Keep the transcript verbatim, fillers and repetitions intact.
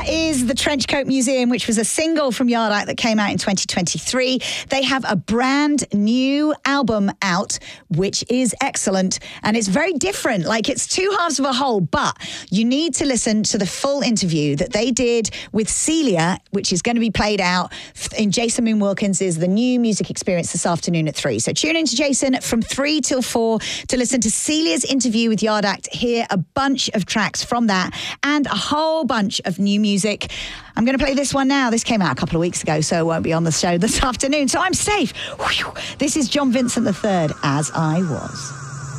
That is the Trenchcoat Museum, which was a single from Yard Act that came out in twenty twenty-three. They have a brand new album out, which is excellent. And it's very different. Like, it's two halves of a whole, but you need to listen to the full interview that they did with Celia, which is going to be played out in Jason Moon Wilkins' The New Music Experience this afternoon at three. So tune in to Jason from three till four to listen to Celia's interview with Yard Act, hear a bunch of tracks from that and a whole bunch of new music. I'm going to play this one now. This came out a couple of weeks ago, so it won't be on the show this afternoon. So I'm safe. Whew. This is John Vincent the third, As I Was.